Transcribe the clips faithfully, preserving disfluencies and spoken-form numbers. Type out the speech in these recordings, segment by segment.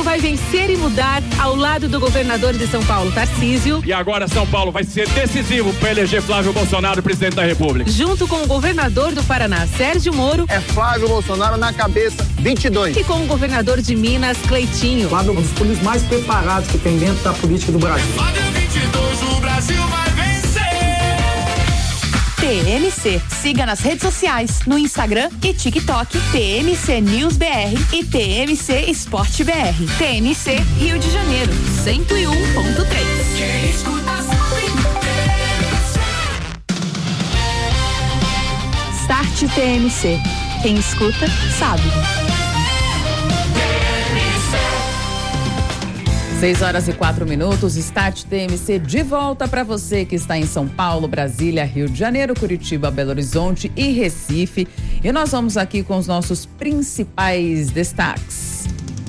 Paulo vai vencer e mudar ao lado do governador de São Paulo, Tarcísio. E agora São Paulo vai ser decisivo para eleger Flávio Bolsonaro presidente da República. Junto com o governador do Paraná, Sérgio Moro. É Flávio Bolsonaro na cabeça, vinte e dois. E com o governador de Minas, Cleitinho. Flávio é um dos políticos mais preparados que tem dentro da política do Brasil. Flávio vinte e dois, o Brasil vai vencer. T M C. Siga nas redes sociais, no Instagram e TikTok, T M C News B R e T M C Esporte B R. T M C Rio de Janeiro, cento e um ponto três. Quem escuta sabe. Start T M C. Quem escuta, sabe. seis horas e quatro minutos, Start T M C de volta para você que está em São Paulo, Brasília, Rio de Janeiro, Curitiba, Belo Horizonte e Recife. E nós vamos aqui com os nossos principais destaques.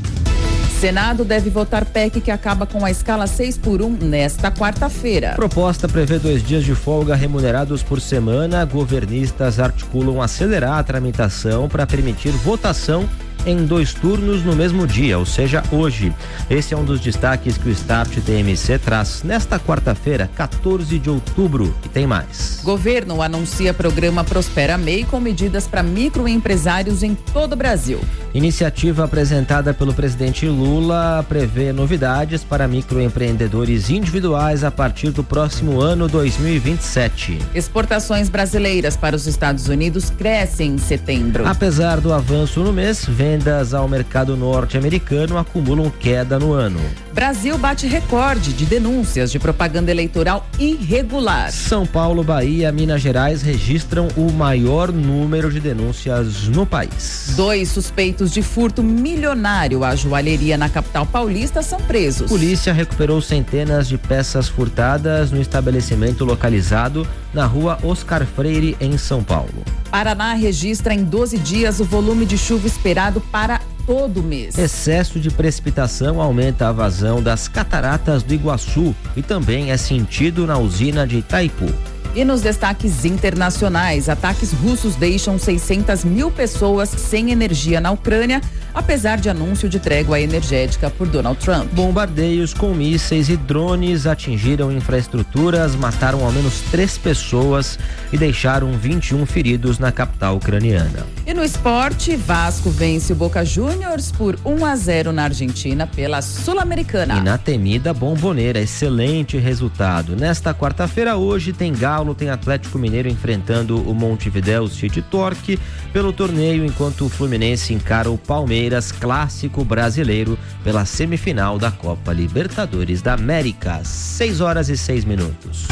Senado deve votar P E C que acaba com a escala seis por um nesta quarta-feira. Proposta prevê dois dias de folga remunerados por semana. Governistas articulam acelerar a tramitação para permitir votação em dois turnos no mesmo dia, ou seja, hoje. Esse é um dos destaques que o Start T M C traz nesta quarta-feira, quatorze de outubro, e tem mais. Governo anuncia programa Prospera M E I com medidas para microempresários em todo o Brasil. Iniciativa apresentada pelo presidente Lula prevê novidades para microempreendedores individuais a partir do próximo ano dois mil e vinte e sete. Exportações brasileiras para os Estados Unidos crescem em setembro. Apesar do avanço no mês, vendas ao mercado norte-americano acumulam queda no ano. Brasil bate recorde de denúncias de propaganda eleitoral irregular. São Paulo, Bahia, Minas Gerais registram o maior número de denúncias no país. Dois suspeitos de furto milionário à joalheria na capital paulista são presos. Polícia recuperou centenas de peças furtadas no estabelecimento localizado na rua Oscar Freire, em São Paulo. Paraná registra em doze dias o volume de chuva esperado para todo mês. Excesso de precipitação aumenta a vazão das cataratas do Iguaçu e também é sentido na usina de Itaipu. E nos destaques internacionais, ataques russos deixam seiscentas mil pessoas sem energia na Ucrânia, apesar de anúncio de trégua energética por Donald Trump. Bombardeios com mísseis e drones atingiram infraestruturas, mataram ao menos três pessoas e deixaram vinte e um feridos na capital ucraniana. E no esporte, Vasco vence o Boca Juniors por um a zero na Argentina pela Sul-Americana. E na temida Bomboneira, excelente resultado. Nesta quarta-feira, hoje, tem Galo, tem Atlético Mineiro enfrentando o Montevidéu City Torque pelo torneio, enquanto o Fluminense encara o Palmeiras, clássico brasileiro, pela semifinal da Copa Libertadores da América. seis horas e seis minutos.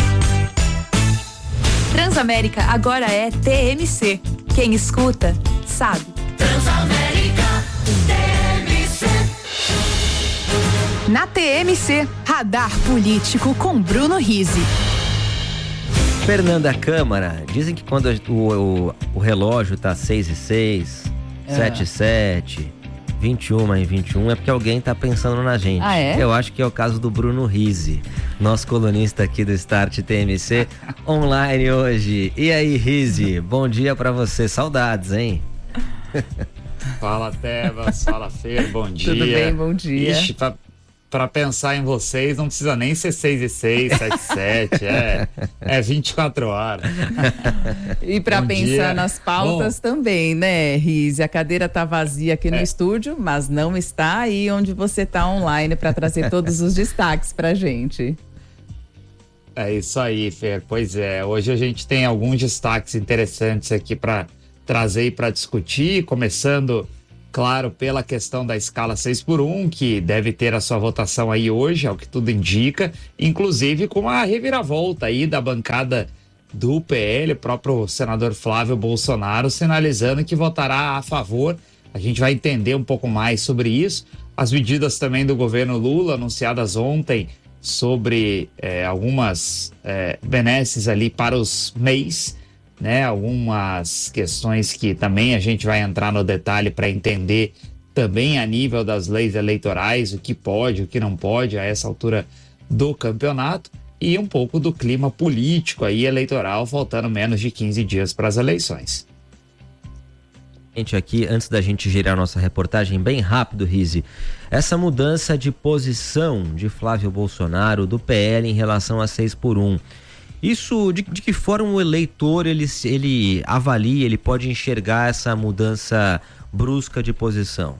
Transamérica agora é T M C. Quem escuta, sabe. Transamérica, T M C. Na T M C, Radar Político com Bruno Rizzi. Fernanda Câmara, dizem que quando o, o, o relógio tá seis e seis, é. sete e sete, vinte e um e vinte e um, é porque alguém tá pensando na gente. Ah, é? Eu acho que é o caso do Bruno Rizzi, nosso colunista aqui do Start T M C, online hoje. E aí, Rizzi, bom dia pra você, saudades, hein? Fala, Tebas, fala, Fer, bom dia. Tudo bem, bom dia. Ixi, pra... Pra pensar em vocês, não precisa nem ser seis e seis, sete e sete, é, é vinte e quatro horas. E pra Bom pensar dia. nas pautas Bom. também, né, Rizzi? A cadeira tá vazia aqui no é. estúdio, mas não está aí onde você tá online para trazer todos os destaques pra gente. É isso aí, Fer. Pois é, hoje a gente tem alguns destaques interessantes aqui para trazer e para discutir, começando... Claro, pela questão da escala seis por um, que deve ter a sua votação aí hoje, ao que tudo indica, inclusive com a reviravolta aí da bancada do P L, o próprio senador Flávio Bolsonaro sinalizando que votará a favor. A gente vai entender um pouco mais sobre isso. As medidas também do governo Lula, anunciadas ontem, sobre é, algumas é, benesses ali para os M E Is, né, algumas questões que também a gente vai entrar no detalhe para entender também a nível das leis eleitorais, o que pode, o que não pode a essa altura do campeonato, e um pouco do clima político aí eleitoral, faltando menos de quinze dias para as eleições. Gente, aqui, antes da gente girar nossa reportagem, bem rápido, Rizzi, essa mudança de posição de Flávio Bolsonaro, do P L, em relação a seis por um, isso, de, de que forma o eleitor, ele, ele avalia, ele pode enxergar essa mudança brusca de posição?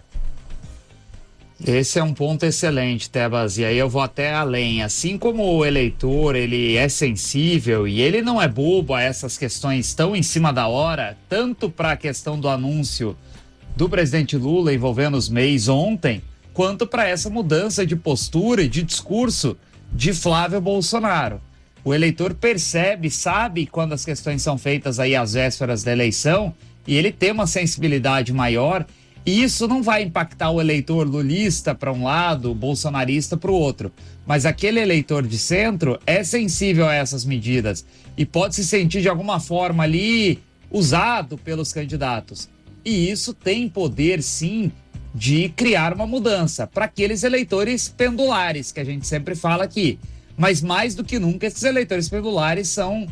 Esse é um ponto excelente, Tebas, e aí eu vou até além. Assim como o eleitor, ele é sensível e ele não é bobo a essas questões tão em cima da hora, tanto para a questão do anúncio do presidente Lula envolvendo os M E Is ontem, quanto para essa mudança de postura e de discurso de Flávio Bolsonaro. O eleitor percebe, sabe quando as questões são feitas aí às vésperas da eleição, e ele tem uma sensibilidade maior. E isso não vai impactar o eleitor lulista para um lado, bolsonarista para o outro. Mas aquele eleitor de centro é sensível a essas medidas e pode se sentir de alguma forma ali usado pelos candidatos. E isso tem poder, sim, de criar uma mudança para aqueles eleitores pendulares que a gente sempre fala aqui. Mas mais do que nunca, esses eleitores pendulares são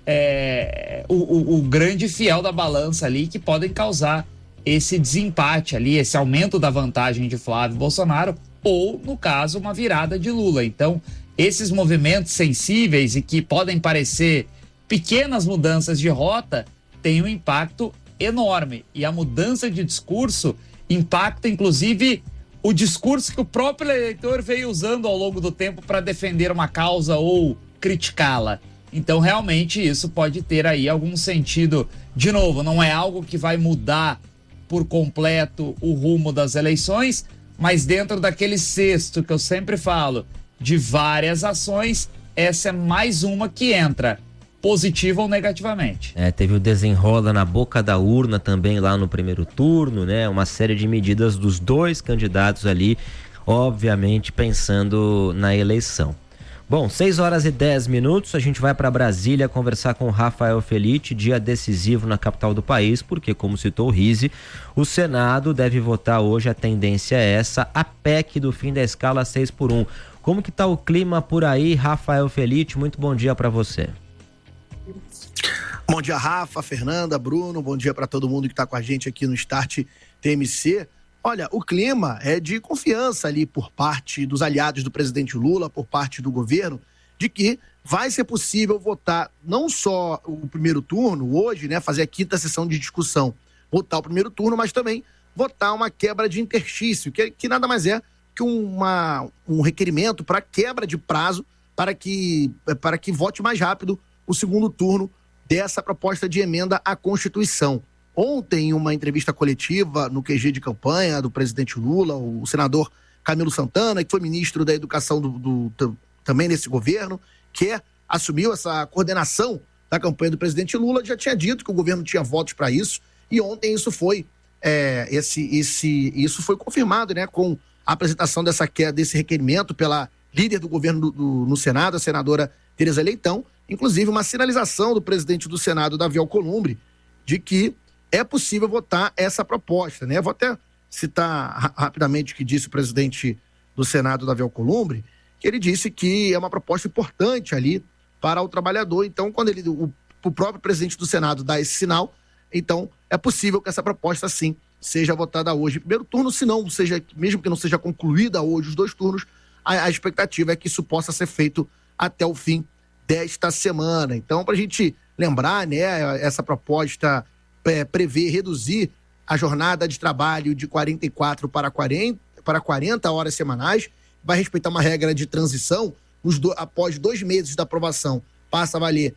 é, o, o, o grande fiel da balança ali que podem causar esse desempate ali, esse aumento da vantagem de Flávio Bolsonaro ou, no caso, uma virada de Lula. Então, esses movimentos sensíveis e que podem parecer pequenas mudanças de rota têm um impacto enorme. E a mudança de discurso impacta, inclusive, o discurso que o próprio eleitor veio usando ao longo do tempo para defender uma causa ou criticá-la. Então, realmente, isso pode ter aí algum sentido. De novo, não é algo que vai mudar por completo o rumo das eleições, mas dentro daquele cesto que eu sempre falo, de várias ações, essa é mais uma que entra, positiva ou negativamente. É, teve o desenrola na boca da urna também lá no primeiro turno, né? Uma série de medidas dos dois candidatos ali, obviamente pensando na eleição. Bom, seis horas e dez minutos, a gente vai para Brasília conversar com Rafael Felitti, dia decisivo na capital do país, porque, como citou o Rizzi, o Senado deve votar hoje, a tendência é essa, a P E C do fim da escala seis por um. Como que tá o clima por aí, Rafael Felitti? Muito bom dia para você. Bom dia, Rafa, Fernanda, Bruno, bom dia para todo mundo que está com a gente aqui no Start T M C. Olha, o clima é de confiança ali por parte dos aliados do presidente Lula, por parte do governo, de que vai ser possível votar não só o primeiro turno hoje, né, fazer a quinta sessão de discussão, votar o primeiro turno, mas também votar uma quebra de interstício, que, que nada mais é que uma, um requerimento para quebra de prazo para que, para que vote mais rápido o segundo turno dessa proposta de emenda à Constituição. Ontem, em uma entrevista coletiva no Q G de campanha do presidente Lula, o senador Camilo Santana, que foi ministro da Educação do, do, do, também nesse governo, que assumiu essa coordenação da campanha do presidente Lula, já tinha dito que o governo tinha votos para isso, e ontem isso foi, é, esse, esse, isso foi confirmado, né, com a apresentação dessa, desse requerimento pela líder do governo do, do, no Senado, a senadora Tereza Leitão, inclusive uma sinalização do presidente do Senado, Davi Alcolumbre, de que é possível votar essa proposta, né? Vou até citar rapidamente o que disse o presidente do Senado, Davi Alcolumbre, que ele disse que é uma proposta importante ali para o trabalhador. Então, quando ele, o, o próprio presidente do Senado dá esse sinal, então é possível que essa proposta, sim, seja votada hoje. Primeiro turno, se não seja, mesmo que não seja concluída hoje os dois turnos, a, a expectativa é que isso possa ser feito até o fim desta semana. Então, para a gente lembrar, né, essa proposta É, prevê reduzir a jornada de trabalho de quarenta e quatro para quarenta, para quarenta horas semanais, vai respeitar uma regra de transição, os do, após dois meses da aprovação, passa a valer,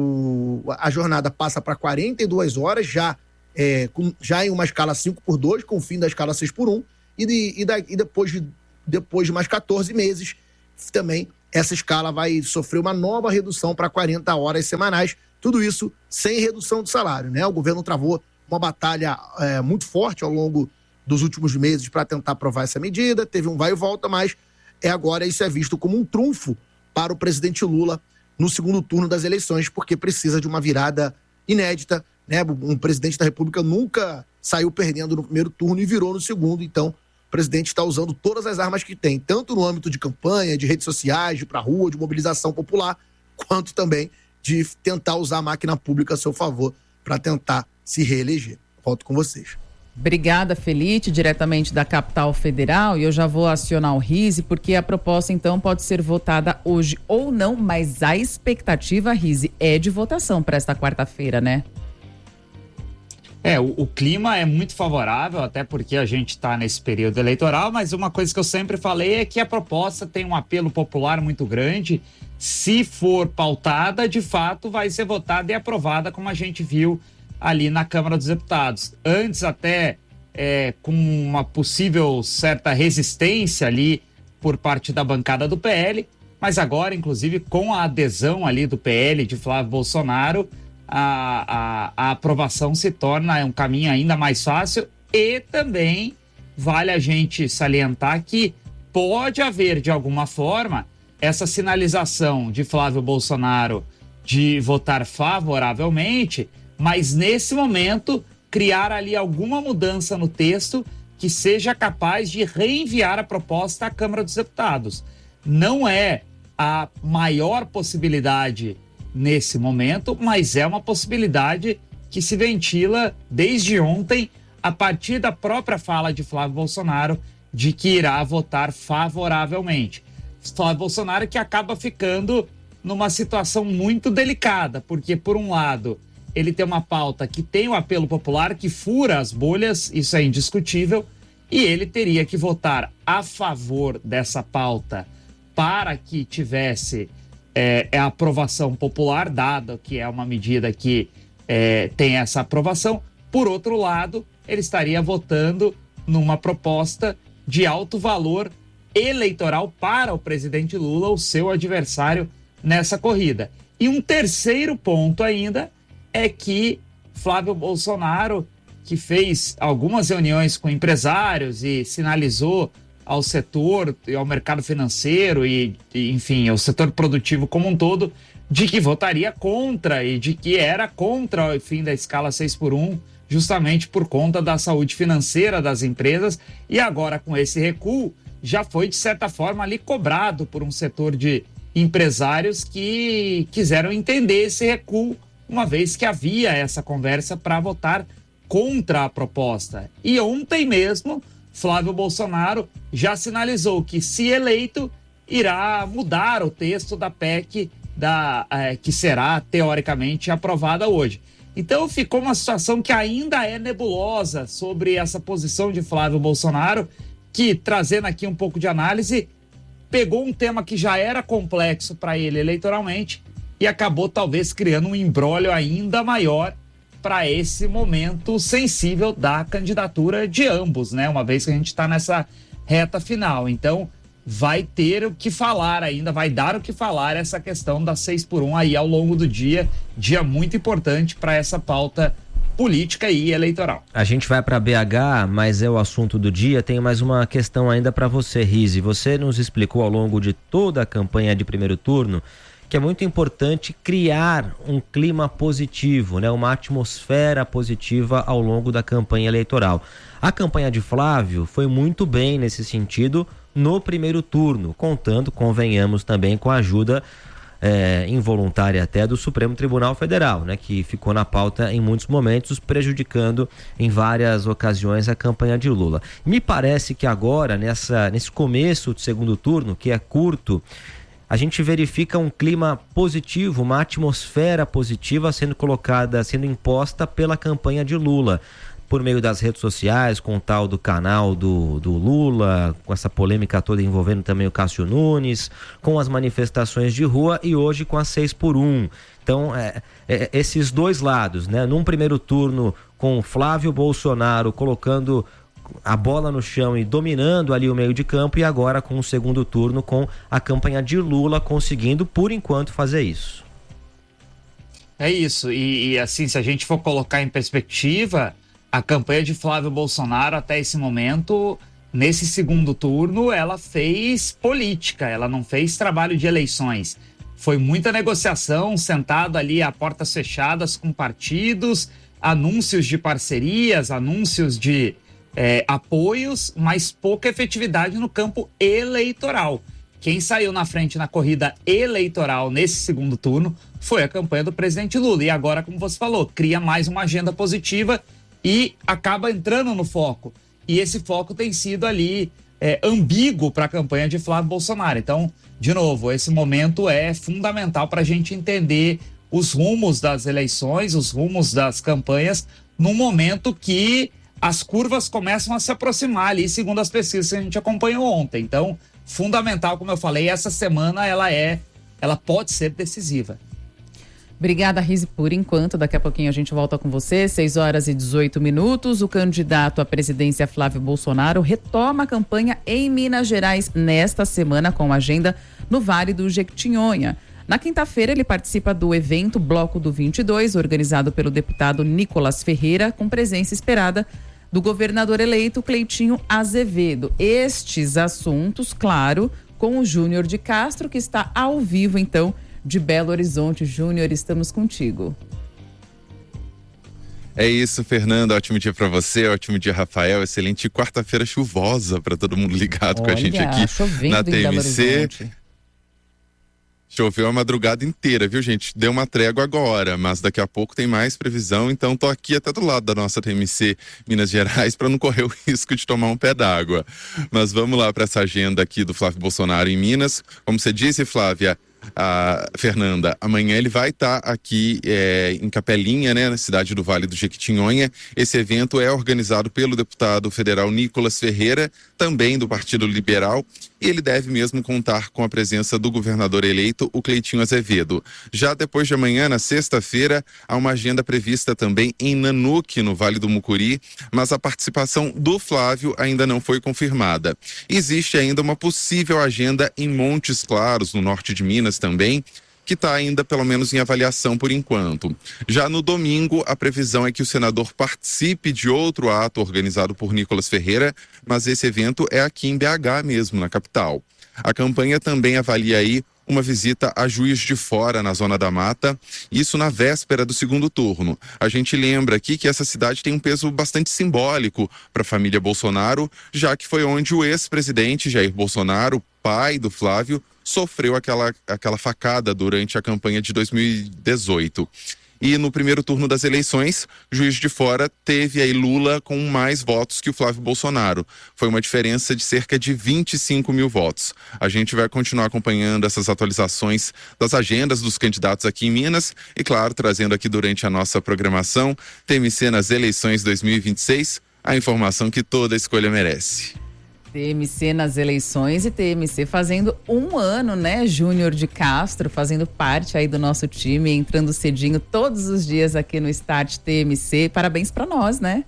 o, a jornada passa para quarenta e duas horas, já, é, com, já em uma escala cinco por dois, com o fim da escala seis por um, e, de, e, da, e depois, de, depois de mais quatorze meses, também essa escala vai sofrer uma nova redução para quarenta horas semanais. Tudo isso sem redução de salário, né? O governo travou uma batalha é, muito forte ao longo dos últimos meses para tentar aprovar essa medida, teve um vai e volta, mas é agora isso é visto como um trunfo para o presidente Lula no segundo turno das eleições, porque precisa de uma virada inédita, né? Um presidente da República nunca saiu perdendo no primeiro turno e virou no segundo, então o presidente está usando todas as armas que tem, tanto no âmbito de campanha, de redes sociais, de ir para a rua, de mobilização popular, quanto também de tentar usar a máquina pública a seu favor para tentar se reeleger. Volto com vocês. Obrigada, Felite, diretamente da capital federal, e eu já vou acionar o Rise, porque a proposta então pode ser votada hoje ou não, mas a expectativa, Rise, é de votação para esta quarta-feira, né? É, o, o clima é muito favorável, até porque a gente está nesse período eleitoral, mas uma coisa que eu sempre falei é que a proposta tem um apelo popular muito grande. Se for pautada, de fato vai ser votada e aprovada, como a gente viu ali na Câmara dos Deputados. Antes até é, com uma possível certa resistência ali por parte da bancada do P L, mas agora, inclusive, com a adesão ali do P L de Flávio Bolsonaro, a, a, a aprovação se torna um caminho ainda mais fácil. E também vale a gente salientar que pode haver, de alguma forma, essa sinalização de Flávio Bolsonaro de votar favoravelmente, mas nesse momento criar ali alguma mudança no texto que seja capaz de reenviar a proposta à Câmara dos Deputados. Não é a maior possibilidade nesse momento, mas é uma possibilidade que se ventila desde ontem, a partir da própria fala de Flávio Bolsonaro, de que irá votar favoravelmente. Flávio Bolsonaro que acaba ficando numa situação muito delicada, porque por um lado ele tem uma pauta que tem o apelo popular, que fura as bolhas, isso é indiscutível, e ele teria que votar a favor dessa pauta para que tivesse é, a aprovação popular, dado que é uma medida que é, tem essa aprovação. Por outro lado, ele estaria votando numa proposta de alto valor eleitoral para o presidente Lula, o seu adversário nessa corrida. E um terceiro ponto ainda é que Flávio Bolsonaro, que fez algumas reuniões com empresários e sinalizou ao setor e ao mercado financeiro e, e, enfim, ao setor produtivo como um todo, de que votaria contra e de que era contra o fim da escala seis por um, justamente por conta da saúde financeira das empresas. E agora, com esse recuo, já foi, de certa forma, ali cobrado por um setor de empresários que quiseram entender esse recuo, uma vez que havia essa conversa para votar contra a proposta. E ontem mesmo, Flávio Bolsonaro já sinalizou que, se eleito, irá mudar o texto da P E C da, é, que será, teoricamente, aprovada hoje. Então ficou uma situação que ainda é nebulosa sobre essa posição de Flávio Bolsonaro, que, trazendo aqui um pouco de análise, pegou um tema que já era complexo para ele eleitoralmente e acabou talvez criando um imbróglio ainda maior para esse momento sensível da candidatura de ambos, né? Uma vez que a gente está nessa reta final. Então vai ter o que falar ainda, vai dar o que falar essa questão da seis por um aí ao longo do dia, dia muito importante para essa pauta política e eleitoral. A gente vai para B H, mas é o assunto do dia. Tem mais uma questão ainda para você, Rise. Você nos explicou ao longo de toda a campanha de primeiro turno que é muito importante criar um clima positivo, né? Uma atmosfera positiva ao longo da campanha eleitoral. A campanha de Flávio foi muito bem nesse sentido no primeiro turno, contando, convenhamos, também com a ajuda É, involuntária até do Supremo Tribunal Federal, né, que ficou na pauta em muitos momentos, prejudicando em várias ocasiões a campanha de Lula. Me parece que agora, nessa, nesse começo do segundo turno, que é curto, a gente verifica um clima positivo, uma atmosfera positiva sendo colocada, sendo imposta pela campanha de Lula, por meio das redes sociais, com o tal do canal do, do Lula, com essa polêmica toda envolvendo também o Cássio Nunes, com as manifestações de rua e hoje com a seis por um. Então, é, é, esses dois lados, né? Num primeiro turno com Flávio Bolsonaro colocando a bola no chão e dominando ali o meio de campo, e agora com o segundo turno com a campanha de Lula conseguindo, por enquanto, fazer isso. É isso, e, e assim, se a gente for colocar em perspectiva, a campanha de Flávio Bolsonaro até esse momento, nesse segundo turno, ela fez política, ela não fez trabalho de eleições. Foi muita negociação, sentado ali a portas fechadas com partidos, anúncios de parcerias, anúncios de é, apoios, mas pouca efetividade no campo eleitoral. Quem saiu na frente na corrida eleitoral nesse segundo turno foi a campanha do presidente Lula. E agora, como você falou, cria mais uma agenda positiva e acaba entrando no foco. E esse foco tem sido ali é, ambíguo para a campanha de Flávio Bolsonaro. Então, de novo, esse momento é fundamental para a gente entender os rumos das eleições, os rumos das campanhas, num momento que as curvas começam a se aproximar ali, segundo as pesquisas que a gente acompanhou ontem. Então, fundamental, como eu falei, essa semana ela é, ela pode ser decisiva. Obrigada, Rizzi, por enquanto. Daqui a pouquinho a gente volta com você. seis horas e dezoito minutos. O candidato à presidência, Flávio Bolsonaro, retoma a campanha em Minas Gerais nesta semana com agenda no Vale do Jequitinhonha. Na quinta-feira, ele participa do evento Bloco do vinte e dois, organizado pelo deputado Nicolas Ferreira, com presença esperada do governador eleito Cleitinho Azevedo. Estes assuntos, claro, com o Júnior de Castro, que está ao vivo, então, de Belo Horizonte. Júnior, estamos contigo. É isso, Fernanda. Ótimo dia para você, ótimo dia, Rafael. Excelente quarta-feira chuvosa para todo mundo ligado Olha, com a gente aqui na T M C. Choveu a madrugada inteira, viu, gente? Deu uma trégua agora, mas daqui a pouco tem mais previsão, então tô aqui até do lado da nossa T M C Minas Gerais para não correr o risco de tomar um pé d'água. Mas vamos lá para essa agenda aqui do Flávio Bolsonaro em Minas. Como você disse, Flávia, a Fernanda, amanhã ele vai estar tá aqui é, em Capelinha, né, na cidade do Vale do Jequitinhonha. Esse evento é organizado pelo deputado federal Nicolas Ferreira, também do Partido Liberal, e ele deve mesmo contar com a presença do governador eleito, o Cleitinho Azevedo. Já depois de amanhã, na sexta-feira, há uma agenda prevista também em Nanuque, no Vale do Mucuri, mas a participação do Flávio ainda não foi confirmada. Existe ainda uma possível agenda em Montes Claros, no norte de Minas também, que está ainda pelo menos em avaliação por enquanto. Já no domingo, a previsão é que o senador participe de outro ato organizado por Nicolas Ferreira, mas esse evento é aqui em B H mesmo, na capital. A campanha também avalia aí uma visita a Juiz de Fora, na Zona da Mata, isso na véspera do segundo turno. A gente lembra aqui que essa cidade tem um peso bastante simbólico para a família Bolsonaro, já que foi onde o ex-presidente Jair Bolsonaro, pai do Flávio, sofreu aquela, aquela facada durante a campanha de dois mil e dezoito. E no primeiro turno das eleições, Juiz de Fora teve aí Lula com mais votos que o Flávio Bolsonaro. Foi uma diferença de cerca de vinte e cinco mil votos. A gente vai continuar acompanhando essas atualizações das agendas dos candidatos aqui em Minas e, claro, trazendo aqui durante a nossa programação T M C nas eleições dois mil e vinte e seis, a informação que toda escolha merece. T M C nas eleições e T M C fazendo um ano, né? Júnior de Castro fazendo parte aí do nosso time, entrando cedinho todos os dias aqui no Start T M C. Parabéns para nós, né?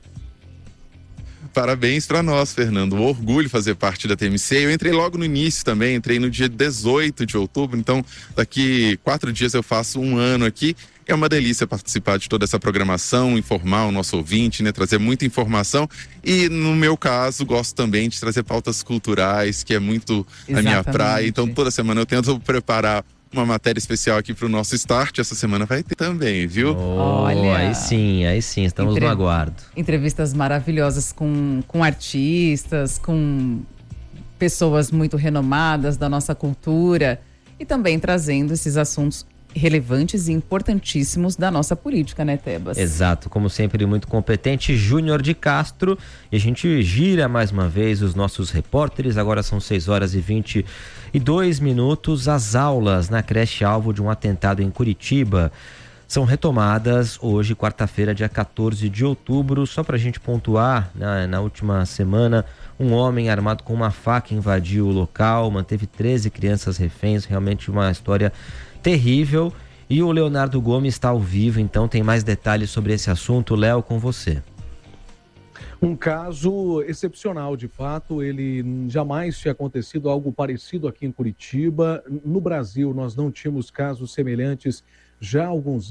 Parabéns para nós, Fernando. Um orgulho fazer parte da T M C. Eu entrei logo no início também, entrei no dia dezoito de outubro, então daqui quatro dias eu faço um ano aqui. É uma delícia participar de toda essa programação, informar o nosso ouvinte, né, trazer muita informação e, no meu caso, gosto também de trazer pautas culturais, que é muito Exatamente. a minha praia. Então, toda semana eu tento preparar uma matéria especial aqui para o nosso Start. Essa semana vai ter também, viu? Oh, Olha, aí sim, aí sim, estamos Entre... no aguardo. Entrevistas maravilhosas com, com artistas, com pessoas muito renomadas da nossa cultura e também trazendo esses assuntos relevantes e importantíssimos da nossa política, né, Tebas? Exato, como sempre muito competente, Júnior de Castro, e a gente gira mais uma vez os nossos repórteres. Agora são seis horas e vinte e dois minutos. As aulas na creche alvo de um atentado em Curitiba são retomadas hoje, quarta-feira, dia quatorze de outubro. Só para a gente pontuar, na, na última semana, um homem armado com uma faca invadiu o local, manteve treze crianças reféns, realmente uma história terrível. E o Leonardo Gomes está ao vivo, então tem mais detalhes sobre esse assunto. Léo, com você. Um caso excepcional, de fato, ele jamais tinha acontecido algo parecido aqui em Curitiba. No Brasil, nós não tínhamos casos semelhantes já há alguns